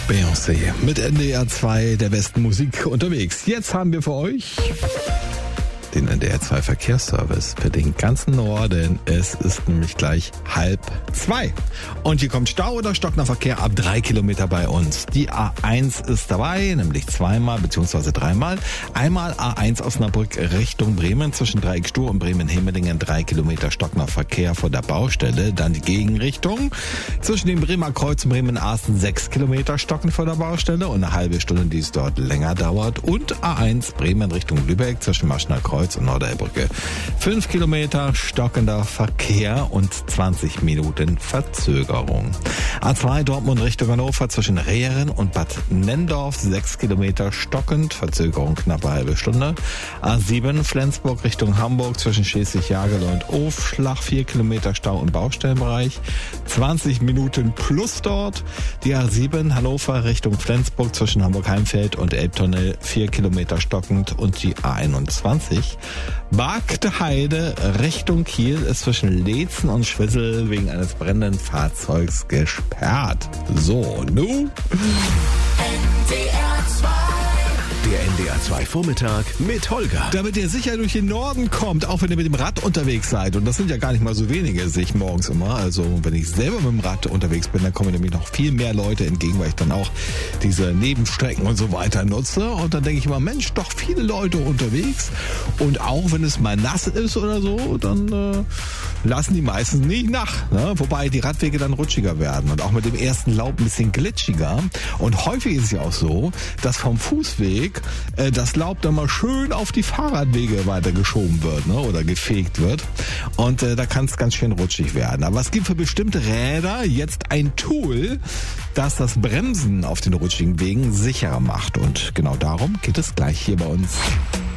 Beyoncé mit NDR 2 der besten Musik unterwegs. Jetzt haben wir für euch den NDR 2 Verkehrsservice für den ganzen Norden. Es ist nämlich gleich 1:30. Und hier kommt Stau oder stockender Verkehr ab 3 Kilometer bei uns. Die A1 ist dabei, nämlich zweimal bzw. dreimal. Einmal A1 Osnabrück Richtung Bremen zwischen Dreieckstuhl und Bremen-Hemelingen 3 Kilometer stockender Verkehr vor der Baustelle. Dann die Gegenrichtung zwischen dem Bremer Kreuz und Bremen-Arsten 6 Kilometer stockend vor der Baustelle und eine halbe Stunde, die es dort länger dauert. Und A1 Bremen Richtung Lübeck zwischen Maschner Kreuz und Norderbrücke 5 Kilometer stockender Verkehr und 20 Minuten Verzögerung. A2 Dortmund Richtung Hannover zwischen Rehren und Bad Nendorf 6 Kilometer stockend, Verzögerung knappe halbe Stunde. A7 Flensburg Richtung Hamburg zwischen Schleswig-Jagel und Aufschlag 4 Kilometer Stau im Baustellenbereich, 20 Minuten plus dort. Die A7 Hannover Richtung Flensburg zwischen Hamburg-Heimfeld und Elbtunnel 4 Kilometer stockend und die A21 Bargte Heide Richtung Kiel ist zwischen Leetzen und Schwissel wegen eines brennenden Fahrzeugs gesperrt. So, nu? Der NDR 2 Vormittag mit Holger. Damit ihr sicher durch den Norden kommt, auch wenn ihr mit dem Rad unterwegs seid. Und das sind ja gar nicht mal so wenige, sehe ich morgens immer. Also wenn ich selber mit dem Rad unterwegs bin, dann kommen nämlich noch viel mehr Leute entgegen, weil ich dann auch diese Nebenstrecken und so weiter nutze. Und dann denke ich immer, Mensch, doch viele Leute unterwegs. Und auch wenn es mal nass ist oder so, dann lassen die meistens nicht nach. Ne? Wobei die Radwege dann rutschiger werden und auch mit dem ersten Laub ein bisschen glitschiger. Und häufig ist es ja auch so, dass vom Fußweg das Laub dann mal schön auf die Fahrradwege weitergeschoben wird, ne, oder gefegt wird. Und da kann es ganz schön rutschig werden. Aber es gibt für bestimmte Räder jetzt ein Tool, das das Bremsen auf den rutschigen Wegen sicherer macht. Und genau darum geht es gleich hier bei uns.